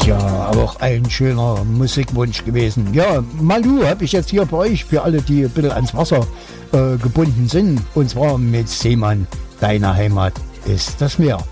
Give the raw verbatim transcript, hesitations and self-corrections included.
Tja, auch ein schöner Musikwunsch gewesen. Ja, Malu habe ich jetzt hier bei euch für alle, die ein bisschen ans Wasser äh, gebunden sind. Und zwar mit Seemann, deine Heimat ist das Meer.